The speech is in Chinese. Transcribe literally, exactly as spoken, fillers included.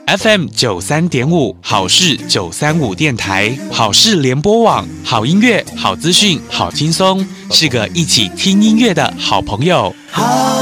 F M 九三点五好事九三五电台，好事联播网，好音乐、好资讯、好轻松，是个一起听音乐的好朋友。